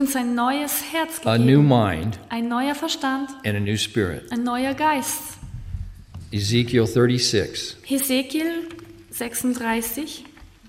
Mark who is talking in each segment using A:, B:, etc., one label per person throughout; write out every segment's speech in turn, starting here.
A: uns ein neues Herz
B: a new
A: gegeben,
B: mind,
A: ein neuer Verstand,
B: and a new spirit.
A: ein neuer Geist.
B: Ezekiel 36.
A: Hesekiel 36.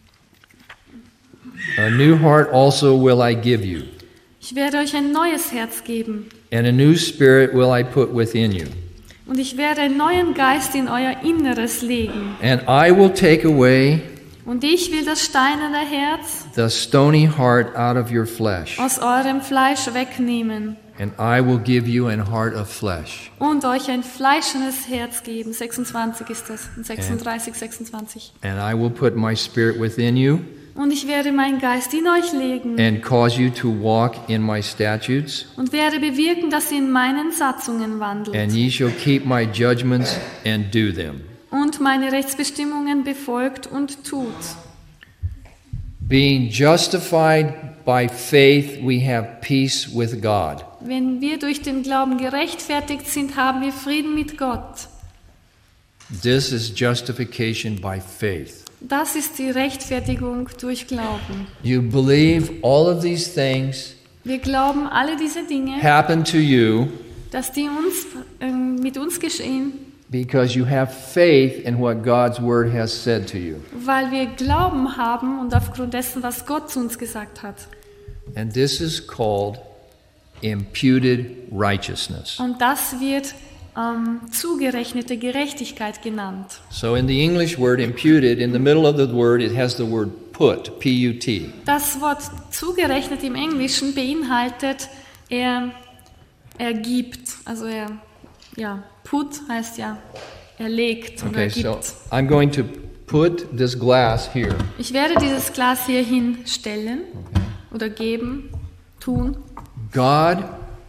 B: A new heart also will I give you,
A: Ich werde euch ein neues Herz geben
B: and a new spirit will I put within you.
A: und ich werde einen neuen Geist in euer Inneres legen.
B: And I will take away
A: Und ich will das steinerne Herz
B: the stony heart out of your flesh,
A: aus eurem Fleisch wegnehmen
B: and I will give you an heart of flesh.
A: und euch ein fleischernes Herz geben. 26 ist das, 36, 26.
B: And I will put my spirit within you,
A: Und ich werde meinen Geist in euch legen
B: and cause you to walk in my statutes,
A: und werde bewirken, dass ihr in meinen Satzungen wandelt
B: and ye shall keep my judgments and do them.
A: und meine Rechtsbestimmungen befolgt und tut.
B: Being justified by faith, we have peace with God.
A: Wenn wir durch den Glauben gerechtfertigt sind, haben wir Frieden mit Gott.
B: This is justification by faith.
A: Das ist die Rechtfertigung durch Glauben.
B: You believe all of these things
A: Wir glauben, alle diese Dinge,
B: happen to you
A: dass die mit uns geschehen,
B: because you have faith in what God's word has said to you.
A: weil wir Glauben haben und aufgrund dessen, was Gott zu uns gesagt hat.
B: And this is called imputed righteousness.
A: Und das wird zugerechnete Gerechtigkeit genannt.
B: So in the English word imputed, in the middle of the word, it has the word put, P-U-T.
A: Das Wort zugerechnet im Englischen beinhaltet, er gibt, also put heißt ja, er legt oder
B: Okay, so
A: gibt.
B: I'm going to put this glass here.
A: Ich werde dieses Glas hier hinstellen oder geben, tun.
B: God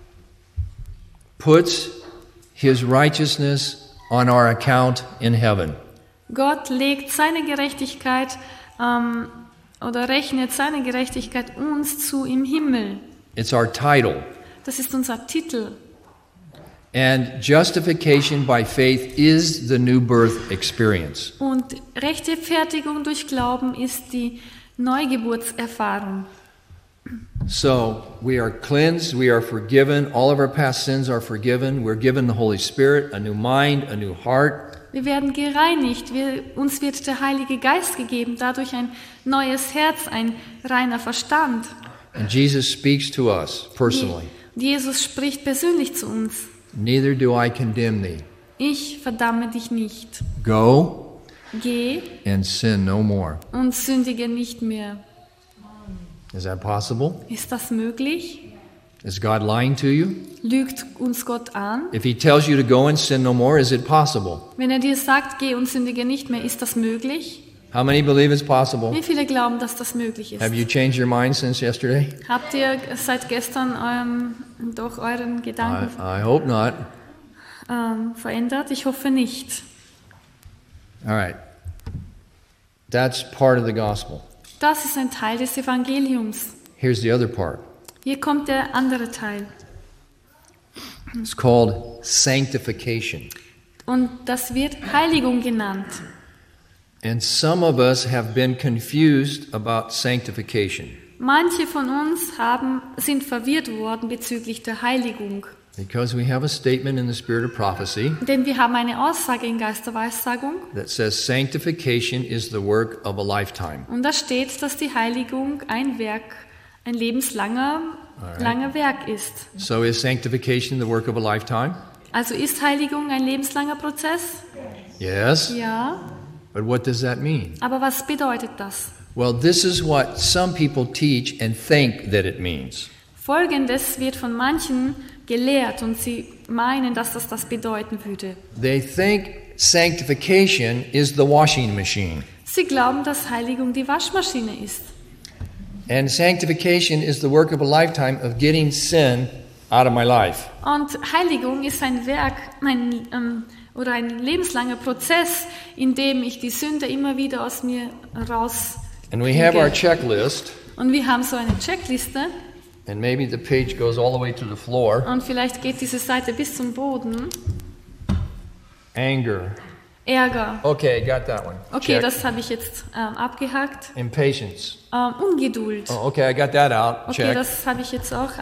B: puts his righteousness on our account in heaven.
A: Gott legt seine Gerechtigkeit oder rechnet seine Gerechtigkeit uns zu im Himmel.
B: It's our title.
A: Das ist unser Titel.
B: And justification by faith is the new birth experience.
A: Und Rechtfertigung durch Glauben ist die Neugeburtserfahrung.
B: So we are cleansed, we are forgiven, all of our past sins are forgiven, we're given the Holy Spirit, a new mind, a new heart.
A: Wir werden gereinigt, uns wird der Heilige Geist gegeben, dadurch ein neues Herz, ein reiner Verstand.
B: And Jesus speaks to us personally.
A: Jesus spricht persönlich zu uns.
B: Neither do I condemn thee.
A: Ich verdamme dich nicht.
B: Go
A: Geh
B: and sin no more.
A: und sündige nicht mehr.
B: Is that possible?
A: Ist das möglich?
B: Is God lying to you?
A: Lügt uns Gott an?
B: If he tells you to go and sin no more, is it possible?
A: Wenn er dir sagt, geh und sündige nicht mehr, ist das möglich?
B: How many believe it's possible?
A: Wie viele glauben, dass das möglich ist?
B: Have you changed your mind since yesterday?
A: Habt ihr seit gestern doch euren Gedanken
B: I hope not.
A: verändert? Ich hoffe nicht.
B: All right. That's part of the gospel.
A: Das ist ein Teil des Evangeliums.
B: Here's the other part.
A: Hier kommt der andere Teil.
B: It's called sanctification.
A: Und das wird Heiligung genannt.
B: And some of us have been confused about sanctification
A: Manche von uns sind verwirrt worden bezüglich der Heiligung.
B: because we have a statement in the spirit of prophecy
A: Denn wir haben eine Aussage in Geist der Weissagung.
B: that says sanctification is the work of a lifetime.
A: Und da steht, dass die Heiligung ein lebenslanger Werk ist.
B: So is sanctification the work of a lifetime?
A: Also ist Heiligung ein lebenslanger Prozess?
B: Yes.
A: Ja.
B: But what does that mean?
A: Aber was bedeutet das?
B: Well, this is what some people teach and think that it means.
A: Folgendes wird von manchen gelehrt und sie meinen, dass das bedeuten würde.
B: They think sanctification is the washing machine.
A: Sie glauben, dass Heiligung die Waschmaschine ist.
B: And sanctification is the work of a lifetime of getting sin out of my life.
A: Und Heiligung ist ein Werk, ein lebenslanger Prozess, in dem ich die Sünde immer wieder aus mir raus.
B: And we have our checklist,
A: Und wir haben so eine Checkliste
B: and maybe the page goes all the way to the floor.
A: und vielleicht geht diese Seite bis zum Boden.
B: Anger,
A: Ärger.
B: Okay, got that one.
A: Okay,
B: Check.
A: das habe ich jetzt abgehakt.
B: Impatience.
A: Ungeduld.
B: Oh, okay, I got that out.
A: Okay,
B: Check.
A: das habe ich jetzt auch